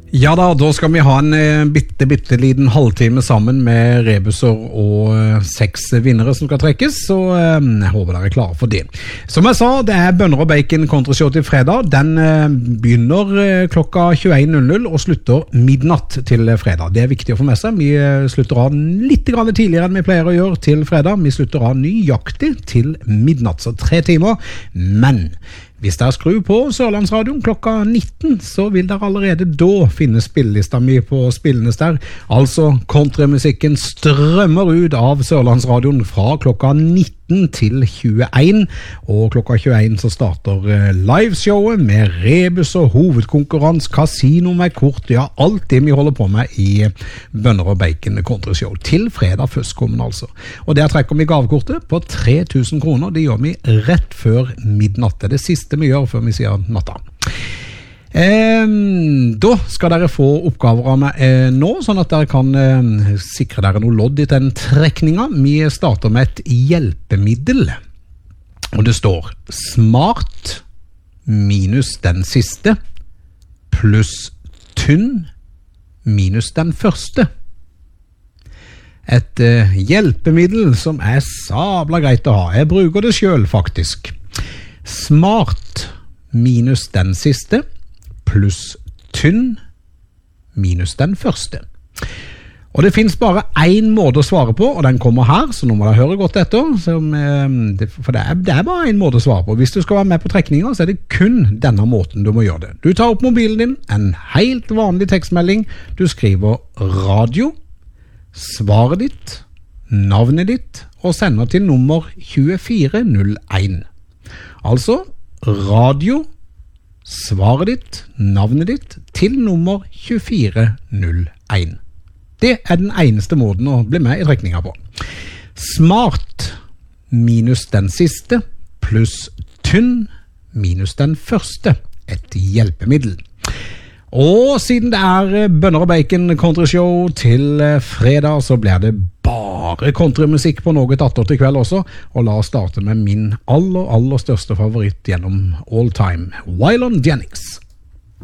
Ja da skal vi ha en bitte liten halvtime sammen med rebuser og 6 vinnere som skal trekkes, så jeg håper dere er klare for det. Som jeg sa, det er Bønner og Bacon kontrashow til fredag. Den begynner klokka 21.00 og slutter midnatt til fredag. Det er viktig å få med seg. Vi slutter av litt grann tidligere enn vi pleier å gjøre til fredag. Vi slutter av nøyaktig til midnatt, så 3 timer. Men hvis dere skrur på Sørlandsradioen klokka 19, så vil dere allerede da finne spillelista mi på spillenes der. Altså, countrymusikken strømmer ut av Sørlandsradioen fra klokka 19 til 21, og klokka 21 så starter liveshowet med rebus og hovedkonkurrans, kasino med kort, ja, alt det vi holder på med i Bønner og Bacon kontrashow til fredag førstkommende altså. Og der trekker vi gavekortet på 3.000 kroner, det gjør vi rett før midnatt, det er det siste vi gjør før vi sier natta. Da skal dere få oppgaver av meg nå, sånn at dere kan sikre dere noe lodd i den trekningen. Vi starter med et hjelpemiddel, og det står smart minus den siste pluss tynn minus den første. Et hjelpemiddel som er sabla greit å ha. Jeg bruker det selv faktisk. Smart minus den siste pluss tynn minus den første. Og det finnes bare en måte å svare på, og den kommer her, så nå må dere høre godt etter, for det er bare en måte å svare på. Hvis du skal være med på trekninger, så er det kun denne måten du må gjøre det. Du tar opp mobilen din, en helt vanlig tekstmelding, du skriver radio, svaret ditt, navnet ditt, og sender til nummer 2401. Altså, radio, svaret ditt, navnet ditt, til nummer 2401. Det er den eneste måten å bli med i trekninga på. Smart minus den siste, pluss tynn minus den første. Et hjelpemiddel. Og siden det er Bønner og Bacon kontrashow til fredag, så blir det bare countrymusikk på noe tatt til kveld også, og la oss starte med min aller største favoritt gjennom all time, Waylon Jennings.